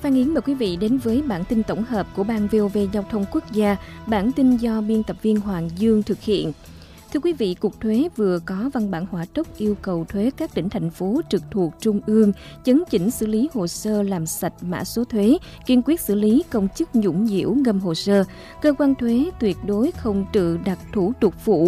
Phan Yến mời quý vị đến với bản tin tổng hợp của Ban VOV Giao thông Quốc gia, bản tin do biên tập viên Hoàng Dương thực hiện. Thưa quý vị, Cục Thuế vừa có văn bản hỏa tốc yêu cầu thuế các tỉnh, thành phố trực thuộc Trung ương chấn chỉnh xử lý hồ sơ làm sạch mã số thuế, kiên quyết xử lý công chức nhũng nhiễu ngâm hồ sơ. Cơ quan thuế tuyệt đối không tự đặt thủ tục phụ